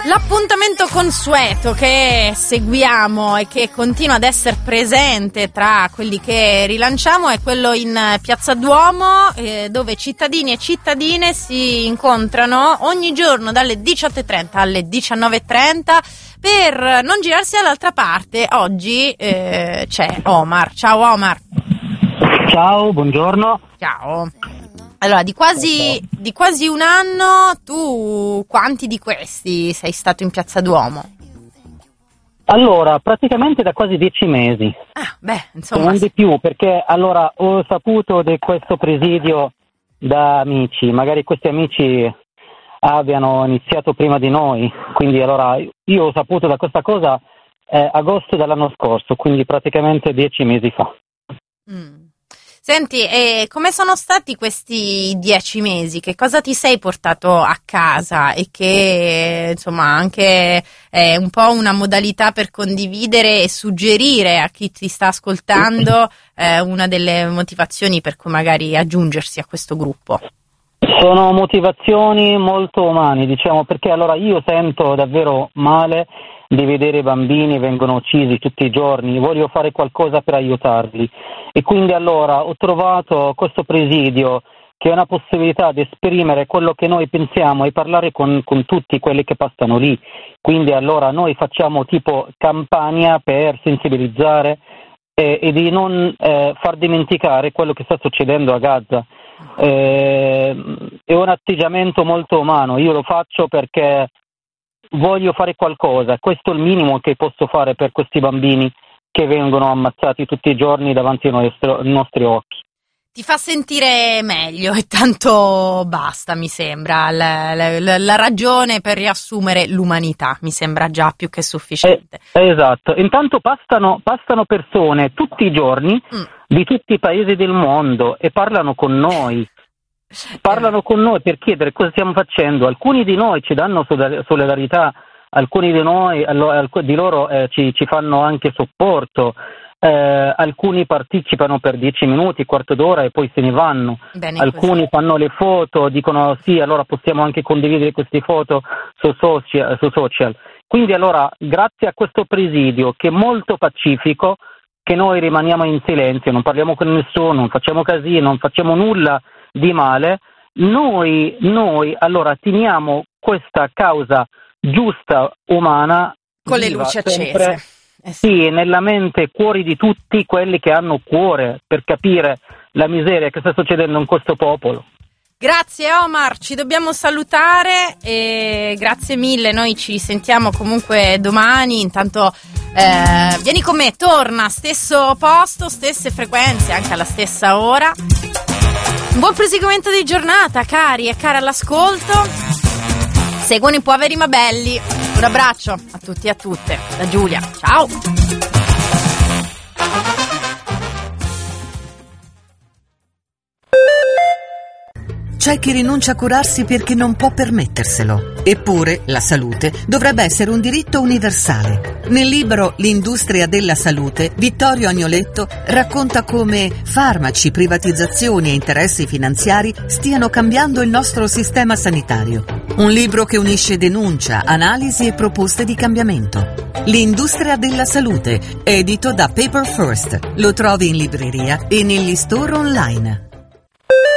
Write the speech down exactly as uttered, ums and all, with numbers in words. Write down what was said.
L'appuntamento consueto che seguiamo e che continua ad essere presente tra quelli che rilanciamo è quello in Piazza Duomo, eh, dove cittadini e cittadine si incontrano ogni giorno dalle diciotto e trenta alle diciannove e trenta per non girarsi dall'altra parte. Oggi eh, c'è Omar. Ciao Omar. Ciao, buongiorno. Ciao. Allora, di quasi, di quasi un anno, tu quanti di questi sei stato in Piazza Duomo? Allora, praticamente da quasi dieci mesi. Ah, beh, insomma. Non di più, perché allora ho saputo di questo presidio da amici, magari questi amici abbiano iniziato prima di noi, quindi allora io ho saputo da questa cosa eh, agosto dell'anno scorso, quindi praticamente dieci mesi fa. Mm. Senti, e come sono stati questi dieci mesi? Che cosa ti sei portato a casa e che, insomma, anche è un po' una modalità per condividere e suggerire a chi ti sta ascoltando eh, una delle motivazioni per cui magari aggiungersi a questo gruppo? Sono motivazioni molto umane, diciamo, perché allora io sento davvero male di vedere i bambini vengono uccisi tutti i giorni, voglio fare qualcosa per aiutarli e quindi allora ho trovato questo presidio che è una possibilità di esprimere quello che noi pensiamo e parlare con, con tutti quelli che passano lì, quindi allora noi facciamo tipo campagna per sensibilizzare eh, e di non eh, far dimenticare quello che sta succedendo a Gaza. Eh, è un atteggiamento molto umano, io lo faccio perché voglio fare qualcosa, questo è il minimo che posso fare per questi bambini che vengono ammazzati tutti i giorni davanti ai nostri, ai nostri occhi. Ti fa sentire meglio e tanto basta, mi sembra, la, la, la ragione per riassumere l'umanità mi sembra già più che sufficiente. Eh, esatto, intanto passano, passano persone tutti i giorni mm. di tutti i paesi del mondo e parlano con noi. Parlano con noi per chiedere cosa stiamo facendo, alcuni di noi ci danno solidarietà, alcuni di noi di loro eh, ci, ci fanno anche supporto, eh, alcuni partecipano per dieci minuti, quarto d'ora e poi se ne vanno. Bene, alcuni così. Fanno le foto, dicono sì, allora possiamo anche condividere queste foto su social, su social. Quindi allora grazie a questo presidio che è molto pacifico, che noi rimaniamo in silenzio, non parliamo con nessuno, non facciamo casino, non facciamo nulla di male, noi, noi allora teniamo questa causa giusta, umana, con le luci accese. Eh sì. sì, nella mente e cuori di tutti quelli che hanno cuore per capire la miseria che sta succedendo in questo popolo. Grazie Omar, ci dobbiamo salutare e grazie mille, noi ci sentiamo comunque domani, intanto eh, vieni con me, torna, stesso posto, stesse frequenze, anche alla stessa ora. Un buon proseguimento di giornata, cari e care all'ascolto. Seguono i poveri ma belli. Un abbraccio a tutti e a tutte. Da Giulia. Ciao. C'è chi rinuncia a curarsi perché non può permetterselo. Eppure la salute dovrebbe essere un diritto universale. Nel libro L'industria della salute, Vittorio Agnoletto racconta come farmaci, privatizzazioni e interessi finanziari stiano cambiando il nostro sistema sanitario. Un libro che unisce denuncia, analisi e proposte di cambiamento. L'industria della salute, edito da Paper First. Lo trovi in libreria e negli store online.